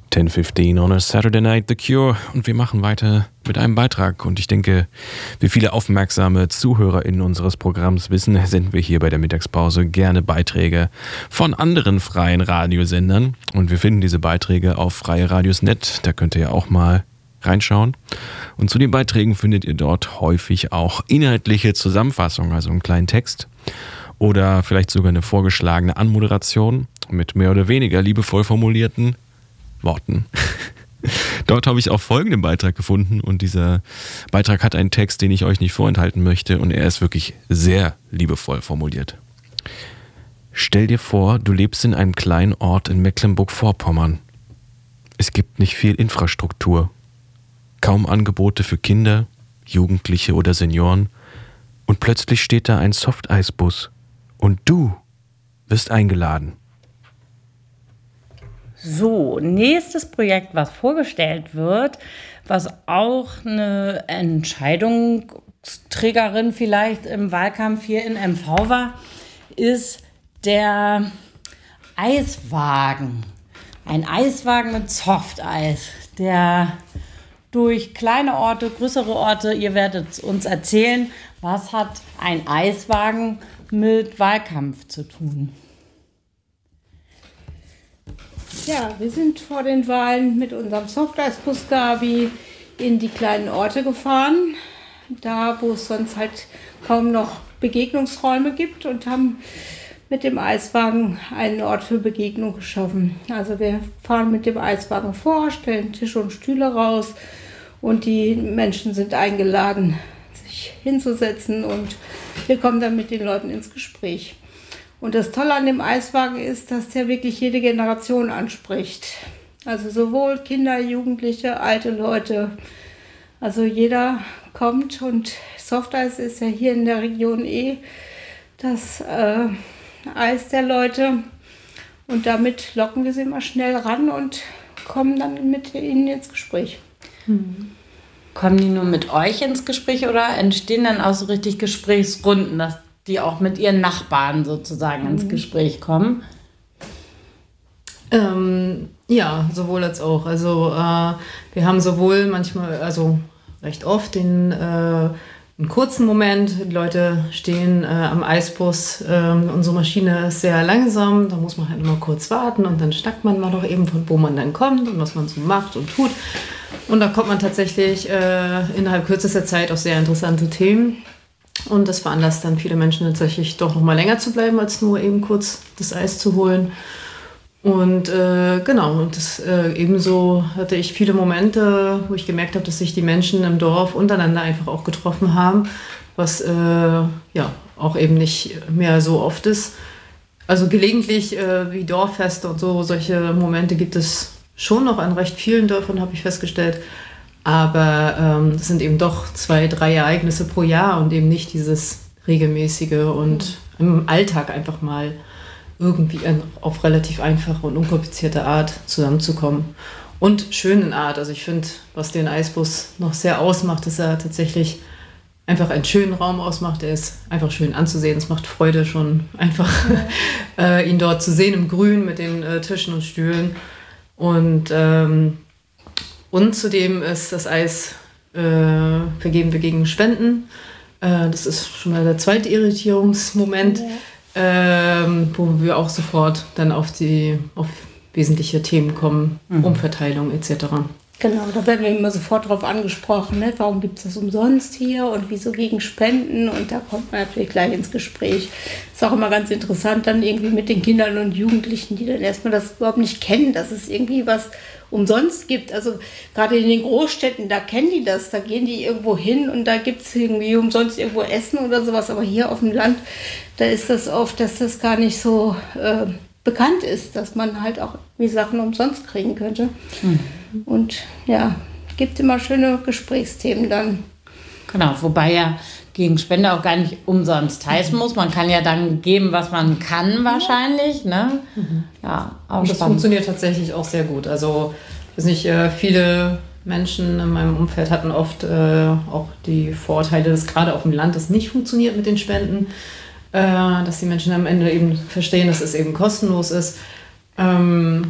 10:15 on a Saturday night, The Cure. Und wir machen weiter mit einem Beitrag. Und ich denke, wie viele aufmerksame ZuhörerInnen unseres Programms wissen, senden wir hier bei der Mittagspause gerne Beiträge von anderen freien Radiosendern. Und wir finden diese Beiträge auf freieradios.net. Da könnt ihr ja auch mal reinschauen. Und zu den Beiträgen findet ihr dort häufig auch inhaltliche Zusammenfassungen, also einen kleinen Text. Oder vielleicht sogar eine vorgeschlagene Anmoderation mit mehr oder weniger liebevoll formulierten Worten. Dort habe ich auch folgenden Beitrag gefunden und dieser Beitrag hat einen Text, den ich euch nicht vorenthalten möchte und er ist wirklich sehr liebevoll formuliert. Stell dir vor, du lebst in einem kleinen Ort in Mecklenburg-Vorpommern. Es gibt nicht viel Infrastruktur, kaum Angebote für Kinder, Jugendliche oder Senioren und plötzlich steht da ein Softeisbus und du wirst eingeladen. So, nächstes Projekt, was vorgestellt wird, was auch eine Entscheidungsträgerin vielleicht im Wahlkampf hier in MV war, ist der Eiswagen. Ein Eiswagen mit Softeis, der durch kleine Orte, größere Orte, ihr werdet uns erzählen, was hat ein Eiswagen mit Wahlkampf zu tun? Ja, wir sind vor den Wahlen mit unserem Softeisbus Gabi in die kleinen Orte gefahren, da wo es sonst halt kaum noch Begegnungsräume gibt und haben mit dem Eiswagen einen Ort für Begegnung geschaffen. Also wir fahren mit dem Eiswagen vor, stellen Tische und Stühle raus und die Menschen sind eingeladen, sich hinzusetzen und wir kommen dann mit den Leuten ins Gespräch. Und das Tolle an dem Eiswagen ist, dass der wirklich jede Generation anspricht. Also sowohl Kinder, Jugendliche, alte Leute. Also jeder kommt und Softeis ist ja hier in der Region das Eis der Leute. Und damit locken wir sie immer schnell ran und kommen dann mit ihnen ins Gespräch. Kommen die nur mit euch ins Gespräch oder entstehen dann auch so richtig Gesprächsrunden, dass die auch mit ihren Nachbarn sozusagen ins Gespräch kommen? Ja, sowohl als auch. Also wir haben sowohl manchmal, also recht oft einen kurzen Moment, die Leute stehen am Eisbus, unsere Maschine ist sehr langsam, da muss man halt immer kurz warten und dann schnackt man mal doch eben, von wo man dann kommt und was man so macht und tut. Und da kommt man tatsächlich innerhalb kürzester Zeit auf sehr interessante Themen. Und das veranlasst dann viele Menschen tatsächlich doch noch mal länger zu bleiben, als nur eben kurz das Eis zu holen. Und genau, und das, ebenso hatte ich viele Momente, wo ich gemerkt habe, dass sich die Menschen im Dorf untereinander einfach auch getroffen haben, was ja auch eben nicht mehr so oft ist. Also gelegentlich wie Dorffeste und so, solche Momente gibt es schon noch an recht vielen Dörfern, habe ich festgestellt. Aber es sind eben doch 2, 3 Ereignisse pro Jahr und eben nicht dieses regelmäßige und im Alltag einfach mal irgendwie auf relativ einfache und unkomplizierte Art zusammenzukommen. Und schön in Art. Also ich finde, was den Eisbus noch sehr ausmacht, ist er tatsächlich einfach einen schönen Raum ausmacht. Er ist einfach schön anzusehen. Es macht Freude schon einfach, ihn dort zu sehen im Grün mit den Tischen und Stühlen. Und zudem ist das Eis vergeben wir gegen Spenden. Das ist schon mal der zweite Irritierungsmoment, wo wir auch sofort dann auf wesentliche Themen kommen, Umverteilung etc. Genau, da werden wir immer sofort drauf angesprochen, ne? Warum gibt es das umsonst hier und wieso gegen Spenden? Und da kommt man natürlich gleich ins Gespräch. Ist auch immer ganz interessant dann irgendwie mit den Kindern und Jugendlichen, die dann erstmal das überhaupt nicht kennen, dass es irgendwie was umsonst gibt. Also gerade in den Großstädten, da kennen die das, da gehen die irgendwo hin und da gibt es irgendwie umsonst irgendwo Essen oder sowas. Aber hier auf dem Land, da ist das oft, dass das gar nicht so bekannt ist, dass man halt auch die Sachen umsonst kriegen könnte. Und ja, gibt immer schöne Gesprächsthemen dann. Genau, wobei ja gegen Spende auch gar nicht umsonst heißen muss. Man kann ja dann geben, was man kann wahrscheinlich. Ne? Ja, auch und das funktioniert tatsächlich auch sehr gut. Also ich weiß nicht, viele Menschen in meinem Umfeld hatten oft auch die Vorurteile, dass gerade auf dem Land das nicht funktioniert mit den Spenden. Dass die Menschen am Ende eben verstehen, dass es eben kostenlos ist.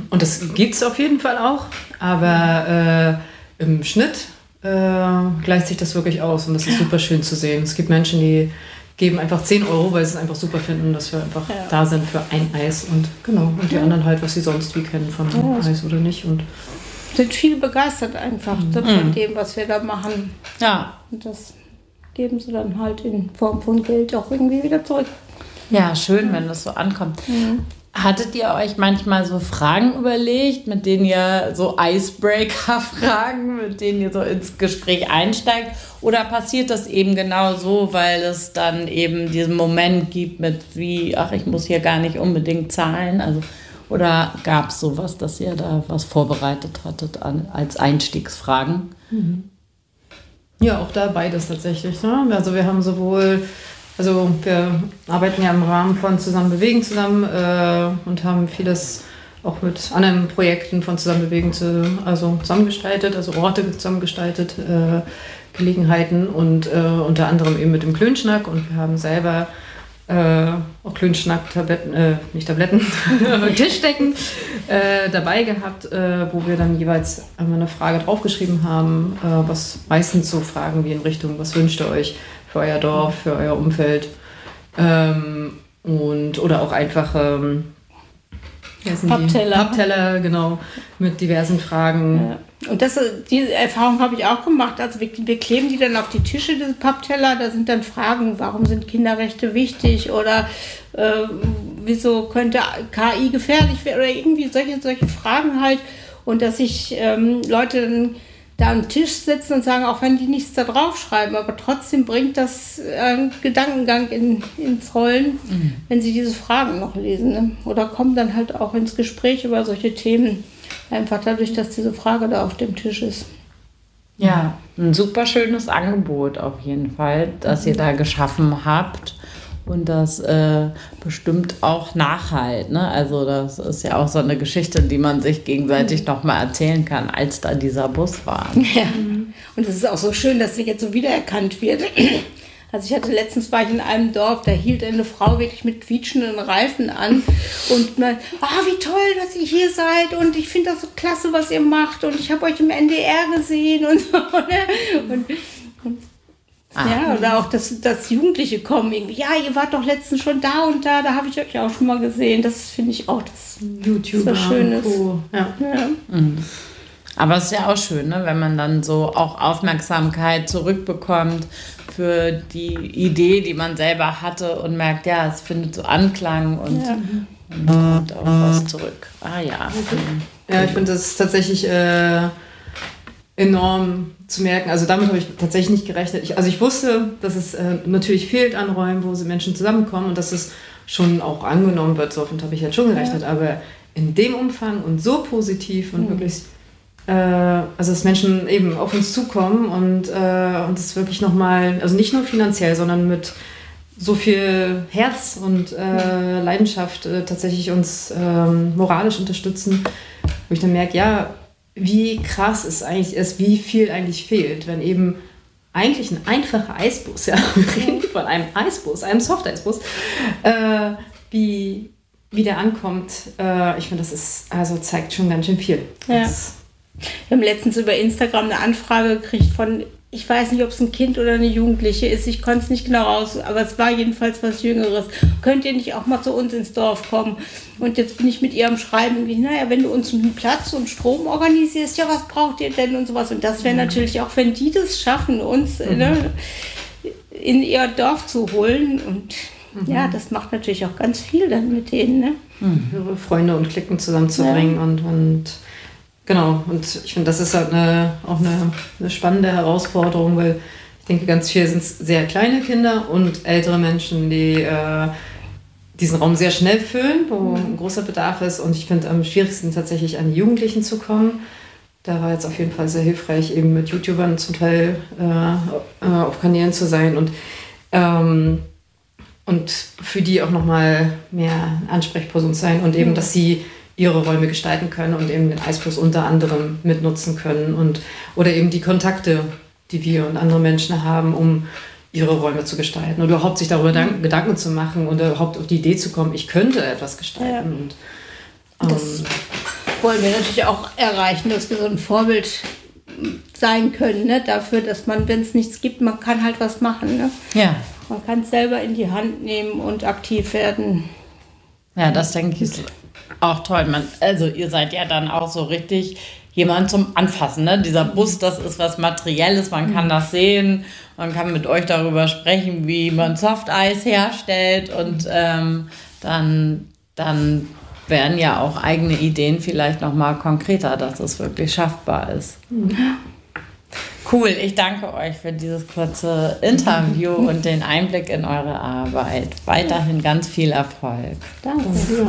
Und das gibt es auf jeden Fall auch, aber im Schnitt gleicht sich das wirklich aus und das ist super schön zu sehen. Es gibt Menschen, die geben einfach 10 €, weil sie es einfach super finden, dass wir einfach da sind für ein Eis und und die anderen halt, was sie sonst wie kennen von Eis oder nicht. Und sind viele begeistert einfach von dem, was wir da machen. Ja. Und das geben sie dann halt in Form von Geld auch irgendwie wieder zurück. Ja, schön, wenn das so ankommt. Hattet ihr euch manchmal so Fragen überlegt, mit denen ihr so Icebreaker-Fragen, mit denen ihr so ins Gespräch einsteigt? Oder passiert das eben genau so, weil es dann eben diesen Moment gibt mit wie, ach, ich muss hier gar nicht unbedingt zahlen? Also, oder gab es sowas, dass ihr da was vorbereitet hattet als Einstiegsfragen? ja, auch da beides tatsächlich. Ne? Also wir haben wir arbeiten ja im Rahmen von Zusammen Bewegen zusammen und haben vieles auch mit anderen Projekten von Zusammen Bewegen zusammengestaltet, also Orte zusammengestaltet, Gelegenheiten und unter anderem eben mit dem Klönschnack und wir haben selber auch Klönschnack-Tabletten, nicht Tabletten, aber Tischdecken dabei gehabt, wo wir dann jeweils einmal eine Frage draufgeschrieben haben, was meistens so Fragen wie in Richtung, was wünscht ihr euch für euer Dorf, für euer Umfeld oder auch einfach Pappteller, genau, mit diversen Fragen. Ja. Und diese Erfahrung habe ich auch gemacht. Also wir kleben die dann auf die Tische, diese Pappteller. Da sind dann Fragen, warum sind Kinderrechte wichtig oder wieso könnte KI gefährlich werden oder irgendwie solche Fragen halt. Und dass sich Leute dann da am Tisch sitzen und sagen, auch wenn die nichts da drauf schreiben, aber trotzdem bringt das Gedankengang ins Rollen, wenn sie diese Fragen noch lesen. Ne? Oder kommen dann halt auch ins Gespräch über solche Themen, einfach dadurch, dass diese Frage da auf dem Tisch ist. Ja, ein super schönes Angebot auf jeden Fall, das ihr da geschaffen habt. Und das bestimmt auch nachhalt. Ne? Also das ist ja auch so eine Geschichte, die man sich gegenseitig noch mal erzählen kann, als da dieser Bus war. Ja, und es ist auch so schön, dass sie jetzt so wiedererkannt wird. Also letztens war ich in einem Dorf, da hielt eine Frau wirklich mit quietschenden Reifen an und man, wie toll, dass ihr hier seid und ich finde das so klasse, was ihr macht und ich habe euch im NDR gesehen und so. Ne? Ja, oder auch, dass Jugendliche kommen irgendwie, ja, ihr wart doch letztens schon da und da habe ich euch auch schon mal gesehen. Das finde ich auch das YouTuber, was Schönes. cool. Ja. Aber es ist ja auch schön, ne, wenn man dann so auch Aufmerksamkeit zurückbekommt für die Idee, die man selber hatte und merkt, ja, es findet so Anklang und kommt auch was zurück. Ja, ich finde das tatsächlich enorm zu merken. Also damit habe ich tatsächlich nicht gerechnet. Ich wusste, dass es natürlich fehlt an Räumen, wo Menschen zusammenkommen und dass es schon auch angenommen wird. So habe ich jetzt schon gerechnet. Aber in dem Umfang und so positiv und wirklich, also dass Menschen eben auf uns zukommen und das wirklich nochmal, also nicht nur finanziell, sondern mit so viel Herz und Leidenschaft tatsächlich uns moralisch unterstützen, wo ich dann merke, ja, wie krass es eigentlich ist, wie viel eigentlich fehlt, wenn eben eigentlich ein einfacher Eisbus, ja, wir reden von einem Eisbus, einem Soft-Eisbus, wie der ankommt, ich finde, zeigt schon ganz schön viel. Ja. Wir haben letztens über Instagram eine Anfrage gekriegt von, ich weiß nicht, ob es ein Kind oder eine Jugendliche ist, ich konnte es nicht genau raus, aber es war jedenfalls was Jüngeres. Könnt ihr nicht auch mal zu uns ins Dorf kommen? Und jetzt bin ich mit ihr am Schreiben, wenn du uns einen Platz und Strom organisierst, ja, was braucht ihr denn und sowas. Und das wäre natürlich auch, wenn die das schaffen, uns in ihr Dorf zu holen. Und ja, das macht natürlich auch ganz viel dann mit denen. Ne? Ihre Freunde und Cliquen zusammenzubringen und genau, und ich finde, das ist halt auch eine spannende Herausforderung, weil ich denke, ganz viel sind sehr kleine Kinder und ältere Menschen, die diesen Raum sehr schnell füllen, wo ein großer Bedarf ist. Und ich finde, am schwierigsten tatsächlich an die Jugendlichen zu kommen. Da war jetzt auf jeden Fall sehr hilfreich, eben mit YouTubern zum Teil auf Kanälen zu sein und für die auch nochmal mehr Ansprechperson sein und eben, dass sie ihre Räume gestalten können und eben den Eisbus unter anderem mitnutzen können oder eben die Kontakte, die wir und andere Menschen haben, um ihre Räume zu gestalten oder überhaupt sich darüber Gedanken zu machen und überhaupt auf die Idee zu kommen, ich könnte etwas gestalten. Ja. wollen wir natürlich auch erreichen, dass wir so ein Vorbild sein können, ne? Dafür, dass man, wenn es nichts gibt, man kann halt was machen. Ne? Ja. Man kann es selber in die Hand nehmen und aktiv werden. Ja, das denke ich ist auch toll. Also ihr seid ja dann auch so richtig jemand zum Anfassen. Ne? Dieser Bus, das ist was Materielles, man kann das sehen, man kann mit euch darüber sprechen, wie man Softeis herstellt und dann werden ja auch eigene Ideen vielleicht nochmal konkreter, dass es wirklich schaffbar ist. Cool, ich danke euch für dieses kurze Interview und den Einblick in eure Arbeit. Weiterhin ganz viel Erfolg. Danke.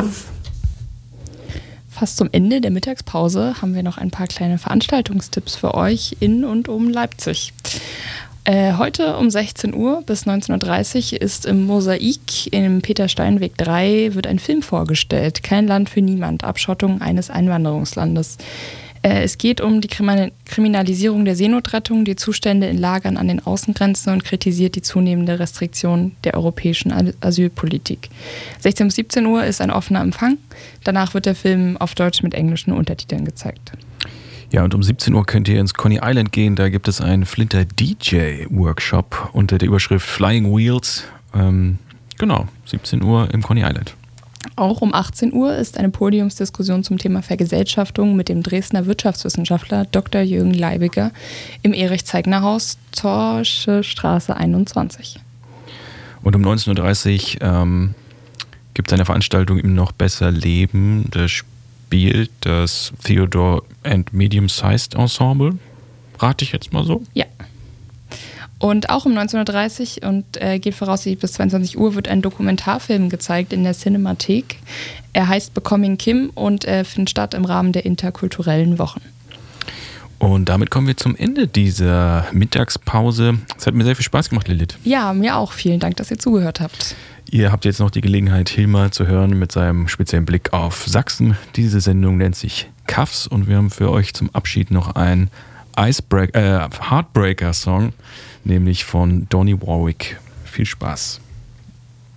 Fast zum Ende der Mittagspause haben wir noch ein paar kleine Veranstaltungstipps für euch in und um Leipzig. Heute um 16 Uhr bis 19.30 Uhr ist im Mosaik im Peter-Stein-Weg 3 wird ein Film vorgestellt. Kein Land für niemand. Abschottung eines Einwanderungslandes. Es geht um die Kriminalisierung der Seenotrettung, die Zustände in Lagern an den Außengrenzen und kritisiert die zunehmende Restriktion der europäischen Asylpolitik. 16 bis 17 Uhr ist ein offener Empfang. Danach wird der Film auf Deutsch mit englischen Untertiteln gezeigt. Ja, und um 17 Uhr könnt ihr ins Coney Island gehen. Da gibt es einen Flinter DJ-Workshop unter der Überschrift Flying Wheels. Genau, 17 Uhr im Coney Island. Auch um 18 Uhr ist eine Podiumsdiskussion zum Thema Vergesellschaftung mit dem Dresdner Wirtschaftswissenschaftler Dr. Jürgen Leibiger im Erich-Zeigner-Haus, Torsche Straße 21. Und um 19.30 Uhr gibt es eine Veranstaltung im Noch besser Leben. Da spielt das Theodore and Medium-Sized Ensemble. Rate ich jetzt mal so? Ja. Und auch um 19.30 Uhr und geht voraussichtlich bis 22 Uhr wird ein Dokumentarfilm gezeigt in der Cinemathek. Er heißt Becoming Kim und findet statt im Rahmen der interkulturellen Wochen. Und damit kommen wir zum Ende dieser Mittagspause. Es hat mir sehr viel Spaß gemacht, Lilith. Ja, mir auch. Vielen Dank, dass ihr zugehört habt. Ihr habt jetzt noch die Gelegenheit, Hilmar zu hören mit seinem speziellen Blick auf Sachsen. Diese Sendung nennt sich Kaffs und wir haben für euch zum Abschied noch einen Heartbreaker-Song, nämlich von Donny Warwick. Viel Spaß.